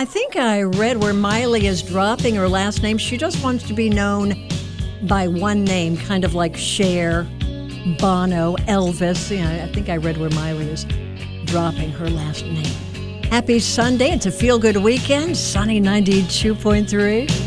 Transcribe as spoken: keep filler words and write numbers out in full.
think I read where Miley is dropping her last name. She just wants to be known by one name, kind of like Cher, Bono, Elvis. Yeah, I think I read where Miley is dropping her last name. Happy Sunday. It's a feel-good weekend. Sunny ninety-two point three.